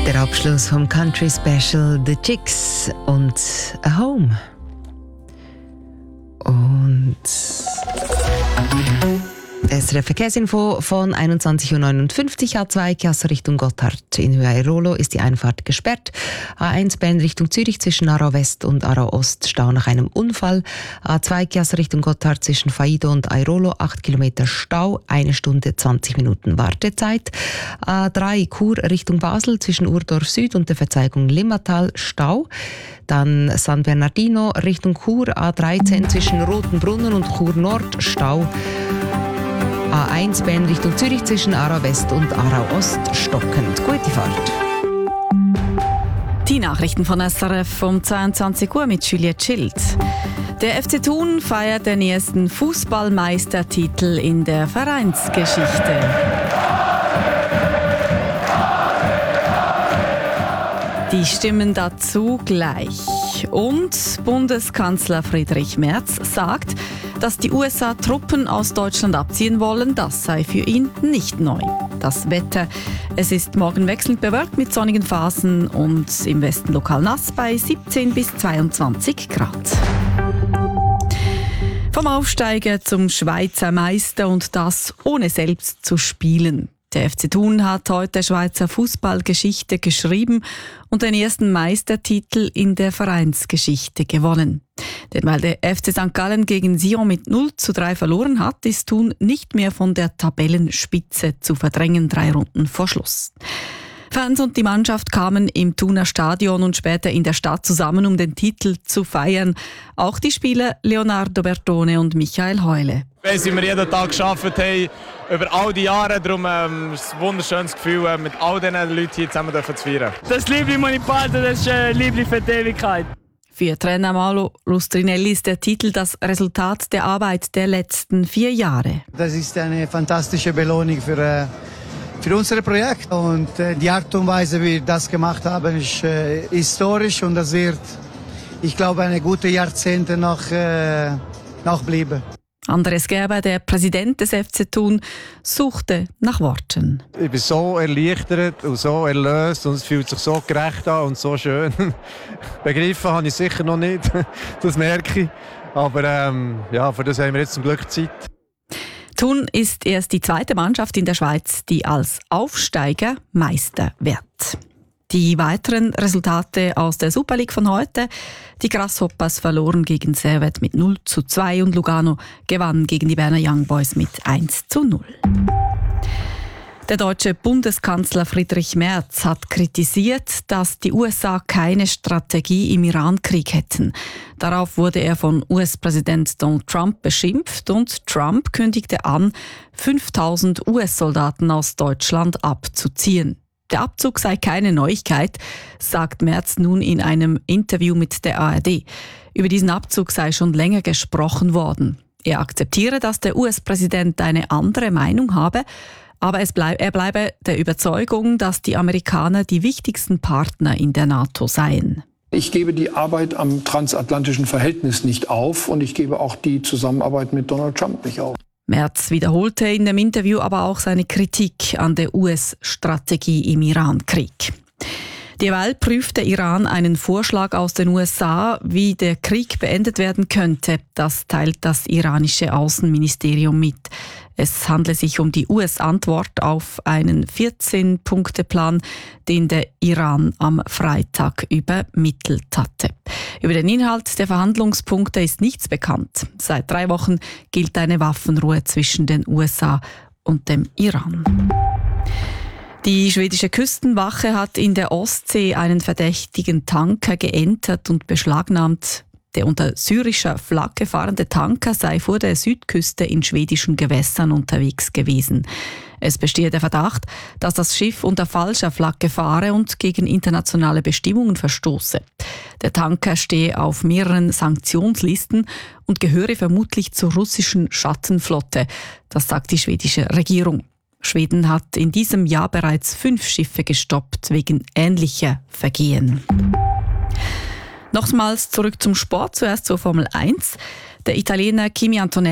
Der Abschluss vom Country Special The Chicks und A Home. Und SRF Verkehrsinfo von 21.59 Uhr. A2 Chiasso Richtung Gotthard. In Höhe Airolo ist die Einfahrt gesperrt. A1 Bern Richtung Zürich zwischen Aarau West und Aarau Ost Stau nach einem Unfall. A2 Chiasso Richtung Gotthard zwischen Faido und Airolo 8 Kilometer Stau, 1 Stunde 20 Minuten Wartezeit. A3 Chur Richtung Basel zwischen Urdorf Süd und der Verzeigung Limmatal Stau. Dann San Bernardino Richtung Chur, A13 zwischen Rotenbrunnen und Chur Nord Stau. A1 Bern Richtung Zürich zwischen Aarau West und Aarau Ost stockend. Gute Fahrt. Die Nachrichten von SRF um 22 Uhr mit Juliette Schild. Der FC Thun feiert den ersten Fußballmeistertitel in der Vereinsgeschichte. Die Stimmen dazu gleich. Und Bundeskanzler Friedrich Merz sagt, dass die USA Truppen aus Deutschland abziehen wollen, das sei für ihn nicht neu. Das Wetter, es ist morgen wechselnd bewölkt mit sonnigen Phasen und im Westen lokal nass bei 17 bis 22 Grad. Vom Aufsteiger zum Schweizer Meister und das ohne selbst zu spielen. Der FC Thun hat heute Schweizer Fußballgeschichte geschrieben und den ersten Meistertitel in der Vereinsgeschichte gewonnen. Denn weil der FC St. Gallen gegen Sion mit 0:3 verloren hat, ist Thun nicht mehr von der Tabellenspitze zu verdrängen, 3 Runden vor Schluss. Fans und die Mannschaft kamen im Thuner Stadion und später in der Stadt zusammen, um den Titel zu feiern. Auch die Spieler Leonardo Bertone und Michael Heule. Wie wir jeden Tag gearbeitet haben, über all die Jahre. Darum ist es ein wunderschönes Gefühl, mit all diesen Leuten hier zusammen zu feiern. Das Liebling, das ich behalte, das ist ein Liebling für die Ewigkeit. Für Trainer Malo Lustrinelli ist der Titel das Resultat der Arbeit der letzten 4 Jahre. Das ist eine fantastische Belohnung für unser Projekt. Und die Art und Weise, wie wir das gemacht haben, ist historisch und das wird, ich glaube, eine gute Jahrzehnte noch bleiben. Andres Gerber, der Präsident des FC Thun, suchte nach Worten. Ich bin so erleichtert und so erlöst und es fühlt sich so gerecht an und so schön. Begriffen habe ich sicher noch nicht, das merke ich. Aber für das haben wir jetzt zum Glück Zeit. Thun ist erst die zweite Mannschaft in der Schweiz, die als Aufsteiger Meister wird. Die weiteren Resultate aus der Super League von heute. Die Grasshoppers verloren gegen Servette mit 0:2 und Lugano gewann gegen die Berner Young Boys mit 1:0. Der deutsche Bundeskanzler Friedrich Merz hat kritisiert, dass die USA keine Strategie im Iran-Krieg hätten. Darauf wurde er von US-Präsident Donald Trump beschimpft und Trump kündigte an, 5.000 US-Soldaten aus Deutschland abzuziehen. Der Abzug sei keine Neuigkeit, sagt Merz nun in einem Interview mit der ARD. Über diesen Abzug sei schon länger gesprochen worden. Er akzeptiere, dass der US-Präsident eine andere Meinung habe, aber er bleibe der Überzeugung, dass die Amerikaner die wichtigsten Partner in der NATO seien. Ich gebe die Arbeit am transatlantischen Verhältnis nicht auf und ich gebe auch die Zusammenarbeit mit Donald Trump nicht auf. Merz wiederholte in dem Interview aber auch seine Kritik an der US-Strategie im Iran-Krieg. Derweil prüft der Iran einen Vorschlag aus den USA, wie der Krieg beendet werden könnte. Das teilt das iranische Außenministerium mit. Es handle sich um die US-Antwort auf einen 14-Punkte-Plan, den der Iran am Freitag übermittelt hatte. Über den Inhalt der Verhandlungspunkte ist nichts bekannt. Seit 3 Wochen gilt eine Waffenruhe zwischen den USA und dem Iran. Die schwedische Küstenwache hat in der Ostsee einen verdächtigen Tanker geentert und beschlagnahmt. Der unter syrischer Flagge fahrende Tanker sei vor der Südküste in schwedischen Gewässern unterwegs gewesen. Es bestehe der Verdacht, dass das Schiff unter falscher Flagge fahre und gegen internationale Bestimmungen verstoße. Der Tanker stehe auf mehreren Sanktionslisten und gehöre vermutlich zur russischen Schattenflotte. Das sagt die schwedische Regierung. Schweden hat in diesem Jahr bereits 5 Schiffe gestoppt wegen ähnlicher Vergehen. Nochmals zurück zum Sport, zuerst zur Formel 1. Der Italiener Kimi Antonelli